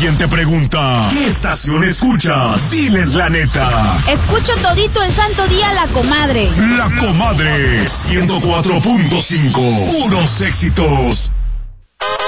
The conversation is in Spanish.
quien te pregunta, ¿qué estación escuchas? Diles la neta. Escucho todito el santo día La Comadre. La Comadre, 104.5, puros éxitos.